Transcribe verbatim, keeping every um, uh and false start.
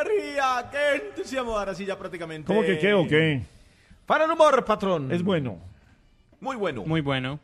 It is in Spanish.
energía! ¡Qué entusiasmo! Ahora sí, ya prácticamente. ¿Cómo que qué o qué? Para el humor, patrón. Es bueno. Muy bueno. Muy bueno.